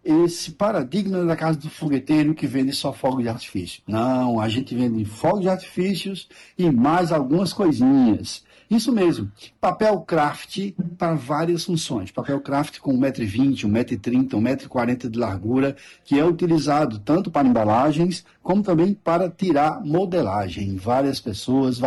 esse paradigma da casa do fogueteiro que vende só fogo de artifício. Não, a gente vende fogo de artifícios e mais algumas coisinhas. Isso mesmo, papel craft para várias funções. Papel craft com 1,20 m, 1,30 m, 1,40 m de largura, que é utilizado tanto para embalagens, como também para tirar modelagem. Várias pessoas